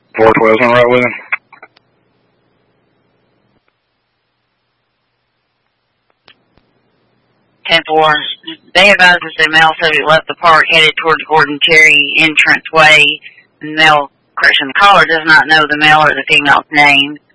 412's on right with him. They advised us that male subject left the park headed toward the Gordon Cherry entrance way. The caller does not know the male or the female's name.